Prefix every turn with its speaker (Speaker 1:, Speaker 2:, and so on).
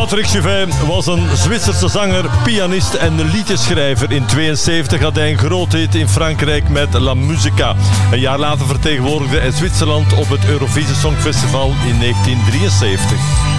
Speaker 1: Patrick Juvet was een Zwitserse zanger, pianist en liedjeschrijver. In 1972 had hij een groot hit in Frankrijk met La Musica. Een jaar later vertegenwoordigde hij Zwitserland op het Eurovisie Songfestival in 1973.